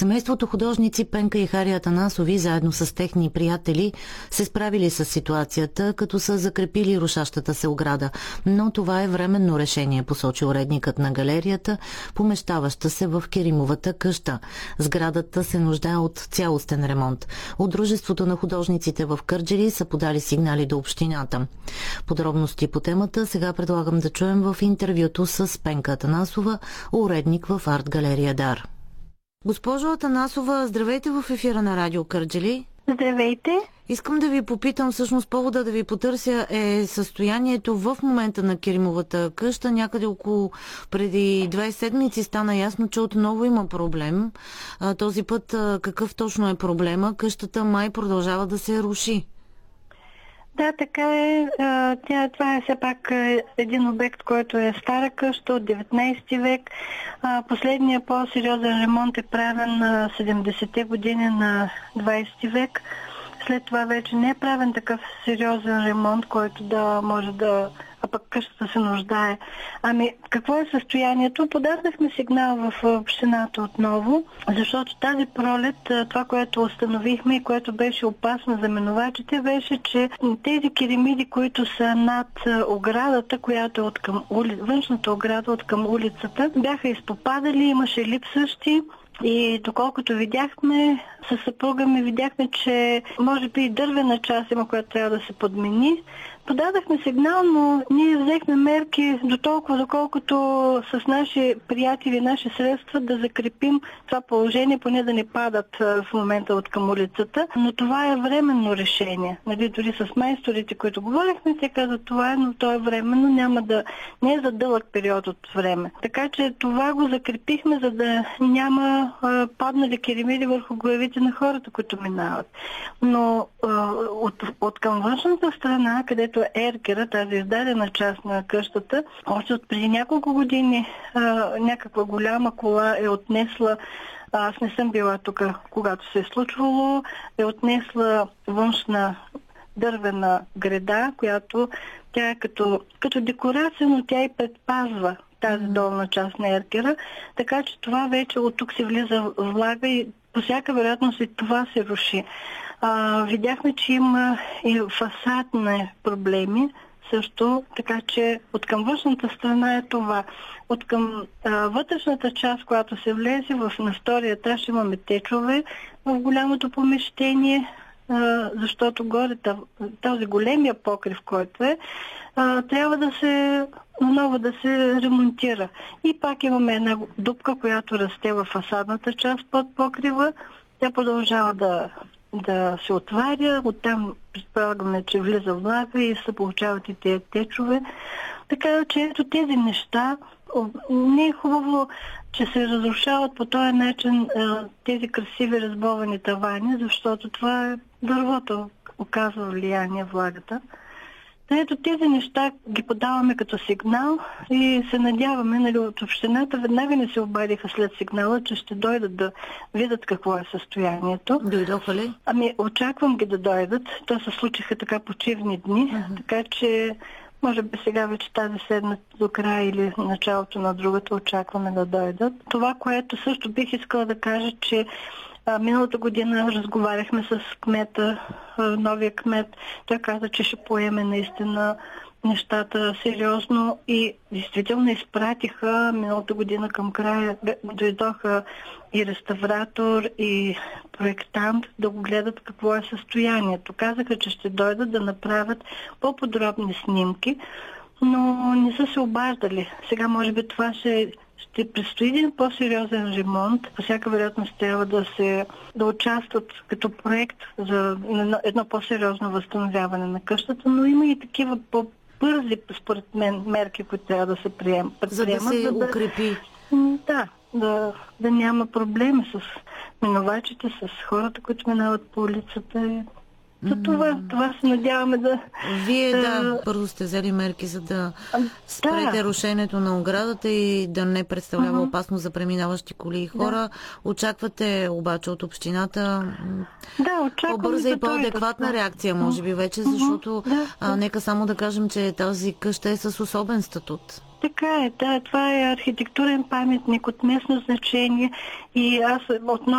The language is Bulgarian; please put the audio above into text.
Семейството художници Пенка и Хари Атанасови, заедно с техни приятели, се справили с ситуацията, като са закрепили рушащата се ограда. Но това е временно решение, посочи уредникът на галерията, помещаваща се в Керимовата къща. Сградата се нуждае от цялостен ремонт. От Дружеството на художниците в Кърджали са подали сигнали до общината. Подробности по темата сега предлагам да чуем в интервюто с Пенка Атанасова, уредник в арт-галерия Дар. Госпожо Атанасова, здравейте в ефира на Радио Кърджали. Здравейте. Искам да ви попитам, всъщност повода да ви потърся е състоянието в момента на Керимовата къща. Някъде около преди 2 седмици стана ясно, че отново има проблем. Този път какъв точно е проблема? Къщата май продължава да се руши. Да, така е. Това е все пак един обект, който е стара къща от 19 век. Последният по-сериозен ремонт е правен на 70-те години на 20 век. След това вече не е правен такъв сериозен ремонт, който да може да... А пък къщата се нуждае. Какво е състоянието? Подадахме сигнал в общината отново, защото тази пролет, това, което установихме и което беше опасно за минувачите, беше, че тези керемиди, които са над оградата, която е от към външната ограда от към улицата, бяха изпопадали, имаше липсващи. И доколкото видяхме, със съпруга ми видяхме, че може би и дървена част има, която трябва да се подмени. Подадахме сигнал, но ние взехме мерки до толкова, доколкото с наши приятели, наши средства да закрепим това положение, поне да не падат в момента от към улицата. Но това е временно решение. Дори с майсторите, които говорихме, те казват това но то е временно, не е за дълъг период от време. Така че това го закрепихме, за да няма паднали керемиди върху главите на хората, които минават. Но от към външната страна, където е еркера, тази издадена част на къщата, още от преди няколко години някаква голяма кола е отнесла, аз не съм била тук, когато се е случвало, е отнесла външна дървена греда, която тя е като декорация, но тя и предпазва тази долна част на еркера, така че това вече от тук се влиза влага и по всяка вероятност и това се руши. Видяхме, че има и фасадни проблеми също, така че от към външната страна е това. От към вътрешната част, която се влезе на втория етаж, имаме течове в голямото помещение, защото горе този големия покрив, който трябва наново да се ремонтира. И пак имаме една дупка, която расте в фасадната част под покрива. Тя продължава да се отваря, оттам предполагаме, че влиза влага и се получават и тези течове. Така че ето тези неща, не е хубаво, че се разрушават по този начин тези красиви разбовани тавани, защото това е дървото, оказва влияние влагата. Ето тези неща ги подаваме като сигнал и се надяваме, от общината веднага не се обадиха след сигнала, че ще дойдат да видят какво е състоянието. Дойдоха ли? Очаквам ги да дойдат. То се случиха така почивни дни, така че може би сега вече тази седмица до края или началото на другата очакваме да дойдат. Това, което също бих искала да кажа, че миналата година разговаряхме с кмета, новия кмет. Той каза, че ще поеме наистина нещата сериозно и действително изпратиха миналата година към края. Дойдоха и реставратор, и проектант да го гледат какво е състоянието. Казаха, че ще дойдат да направят по-подробни снимки, но не са се обаждали. Сега може би това ще предстои един по-сериозен ремонт. По всяка вероятност трябва да участват като проект за едно по-сериозно възстановяване на къщата, но има и такива по-бързи, според мен, мерки, които трябва да се предприемат. За да се укрепи. Да няма проблеми с минувачите, с хората, които минават по улицата. Това се надяваме да... Вие, първо сте взели мерки, за да спрете рушенето на оградата и да не представлява опасност за преминаващи коли и хора. Очаквате обаче от общината по-бърза и по-адекватна реакция, може би вече, защото нека само да кажем, че тази къща е с особен статут. Така е, това е архитектурен паметник от местно значение и аз отново